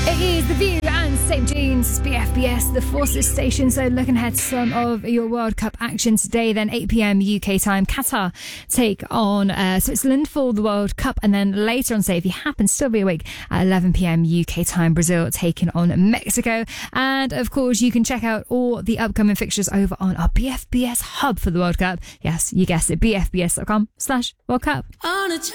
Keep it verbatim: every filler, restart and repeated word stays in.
It is The View and Saint James, B F B S, the Forces station. So looking ahead to some of your World Cup action today. Then eight p.m. U K time, Qatar take on uh, Switzerland for the World Cup. And then later on, say, if you happen to still be awake, at eleven p.m. U K time, Brazil taking on Mexico. And of course, you can check out all the upcoming fixtures over on our B F B S hub for the World Cup. Yes, you guessed it, b f b s dot com slash World Cup. On a